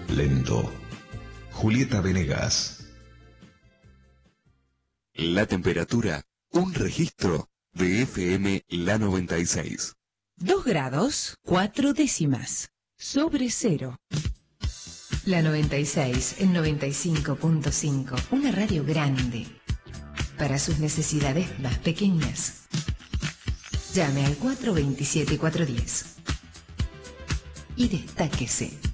lento. Julieta Venegas. La temperatura, un registro de FM La 96. 2 grados, 4 décimas, sobre cero. La 96 en 95.5, una radio grande, para sus necesidades más pequeñas. Llame al 427-410 y destáquese.